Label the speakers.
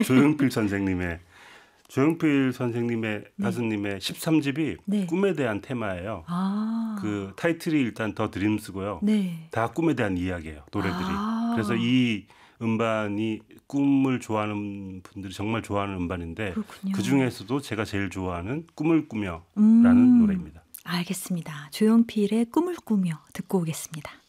Speaker 1: 조용필 선생님의 가수님의 13집이
Speaker 2: 네.
Speaker 1: 꿈에 대한 테마예요. 그 타이틀이 일단 더 드림스고요.
Speaker 2: 네.
Speaker 1: 다 꿈에 대한 이야기예요. 노래들이. 그래서 이 음반이 꿈을 좋아하는 분들이 정말 좋아하는 음반인데
Speaker 2: 그렇군요.
Speaker 1: 그중에서도 제가 제일 좋아하는 꿈을 꾸며라는 노래입니다.
Speaker 2: 알겠습니다. 조용필의 꿈을 꾸며 듣고 오겠습니다.